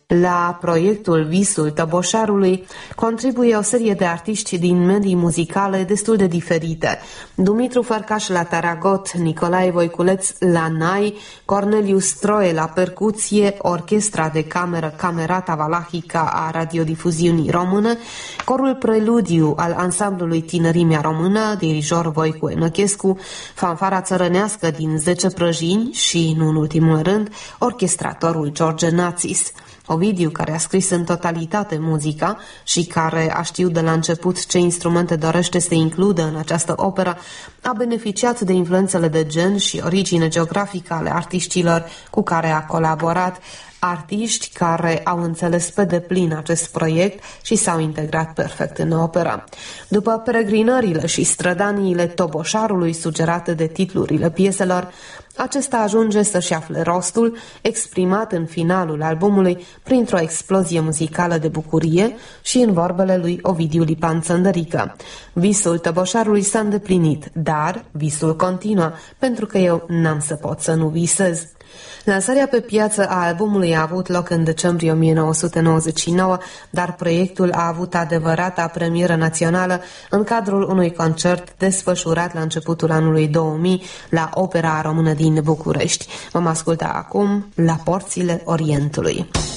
La proiectul Visul Tăboșarului contribuie o serie de artiști din medii muzicale destul de diferite. Dumitru Fărcaș la taragot, Nicolae Voiculeț la nai, Corneliu Stroie la percuție, Orchestra de cameră Camerata Valahica a radiodifuziunii română, corul Preludiu al ansamblului Tinerimea Română, dirijor Voicu Enăchescu, fanfara țărănească din 10 Prăjini și, nu în ultimul rând, orchestratorul George Națis. Ovidiu, care a scris în totalitate muzica și care a știut de la început ce instrumente dorește să includă în această operă, a beneficiat de influențele de gen și origine geografică ale artiștilor cu care a colaborat, artiști care au înțeles pe deplin acest proiect și s-au integrat perfect în opera. După peregrinările și strădaniile Toboșarului sugerate de titlurile pieselor, acesta ajunge să-și afle rostul, exprimat în finalul albumului printr-o explozie muzicală de bucurie și în vorbele lui Ovidiu Lipan Țăndărică. Visul Tăboșarului s-a îndeplinit, dar visul continuă, pentru că eu n-am să pot să nu visez. Lansarea pe piață a albumului a avut loc în decembrie 1999, dar proiectul a avut adevărata premieră națională în cadrul unui concert desfășurat la începutul anului 2000 la Opera Română din București. Vom asculta acum La Porțile Orientului.